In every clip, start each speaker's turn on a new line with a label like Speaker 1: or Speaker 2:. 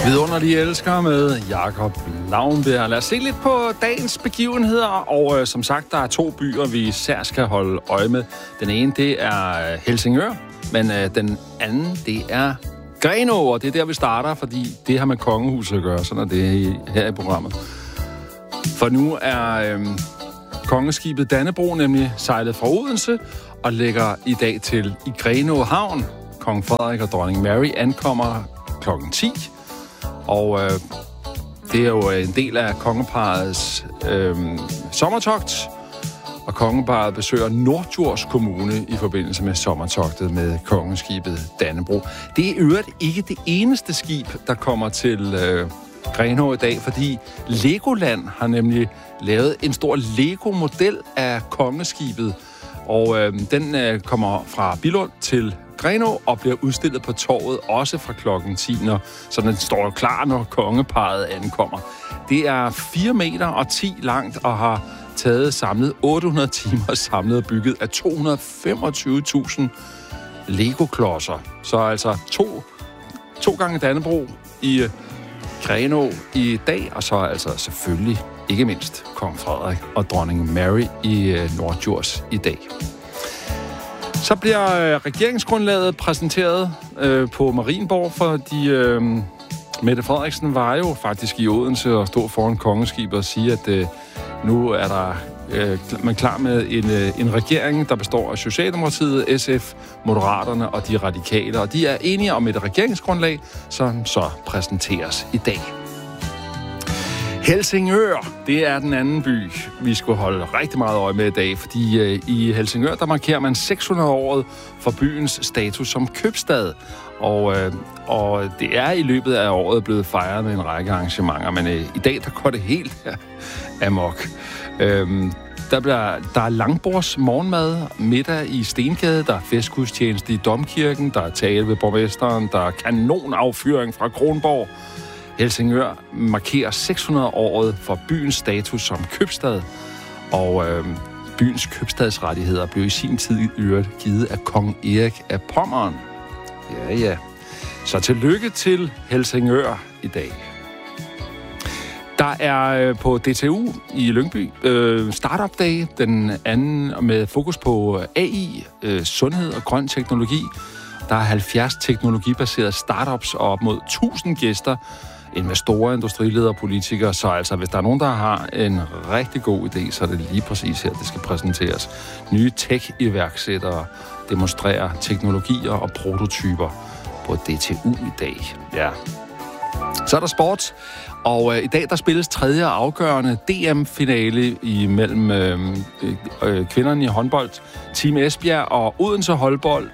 Speaker 1: Vidunderlige elsker med Jakob Lauenberg. Lad os se lidt på dagens begivenheder, og som sagt, der er 2 byer, vi især skal holde øje med. Den ene, det er Helsingør, men den anden, det er Grenaa, og det er der, vi starter, fordi det har med kongehuset at gøre, sådan er det her i programmet. For nu er kongeskibet Dannebrog nemlig sejlet fra Odense og lægger i dag til i Grenaa Havn. Kong Frederik og dronning Mary ankommer klokken 10. Og det er jo en del af kongeparrets sommertogt, og kongeparret besøger Norddjurs Kommune i forbindelse med sommertogtet med kongeskibet Dannebrog. Det er i øvrigt ikke det eneste skib, der kommer til Grenaa i dag, fordi Legoland har nemlig lavet en stor Lego-model af kongeskibet, og den kommer fra Billund til Grenaa og bliver udstillet på torvet også fra klokken 10, så den står klar, når kongeparret ankommer. Det er 4 meter og 10 langt og har taget samlet 800 timer samlet og bygget af 225.000 Lego-klodser. Så altså to gange Dannebrog i Grenaa i dag, og så altså selvfølgelig ikke mindst kong Frederik og dronning Mary i Norddjurs i dag. Så bliver regeringsgrundlaget præsenteret på Marienborg, fordi Mette Frederiksen var jo faktisk i Odense og stod foran kongeskibet og sige, at nu er der man klar med en regering, der består af Socialdemokratiet, SF, Moderaterne og de radikale, og de er enige om et regeringsgrundlag, som så præsenteres i dag. Helsingør, det er den anden by, vi skulle holde rigtig meget øje med i dag, fordi i Helsingør, der markerer man 600-året for byens status som købstad. Og det er i løbet af året blevet fejret med en række arrangementer, men i dag, der går det helt amok. Der er langbords morgenmad, middag i Stengade, der er festgudstjeneste i Domkirken, der er tale ved borgmesteren, der er kanonaffyring fra Kronborg. Helsingør markerer 600-året for byens status som købstad, og byens købstadsrettigheder blev i sin tid i øvrigt givet af kong Erik af Pommern. Ja. Så tillykke til Helsingør i dag. Der er på DTU i Lyngby Startup Day, den anden med fokus på AI, sundhed og grøn teknologi. Der er 70 teknologibaserede startups og op mod 1000 gæster, investorer, industriledere og politikere. Så altså, hvis der er nogen, der har en rigtig god idé, så er det lige præcis her, det skal præsenteres. Nye tech-iværksættere demonstrerer teknologier og prototyper på DTU i dag. Ja. Så er der sport, og i dag der spilles tredje afgørende DM-finale mellem kvinderne i håndbold, Team Esbjerg og Odense håndbold.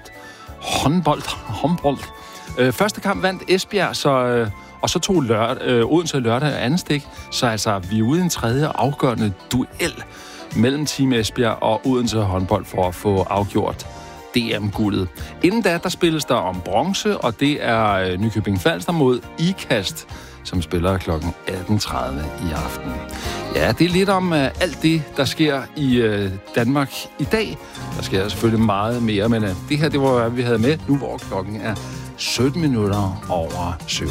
Speaker 1: Første kamp vandt Esbjerg, og så tog Odense lørdag anden stik, så altså vi er ude i en tredje afgørende duel mellem Team Esbjerg og Odense håndbold for at få afgjort DM-guldet. Inden da, der spilles der om bronze, og det er Nykøbing Falster mod IKAST, som spiller kl. 18.30 i aften. Ja, det er lidt om alt det, der sker i Danmark i dag. Der sker selvfølgelig meget mere, men det her, det var, hvad vi havde med nu, hvor klokken er 17 minutter over 7.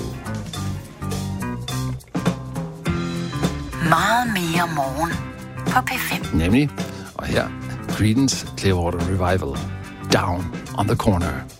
Speaker 2: Meget mere morgen på P5.
Speaker 1: Nemlig, og her, Creedence Clearwater Revival, Down on the Corner.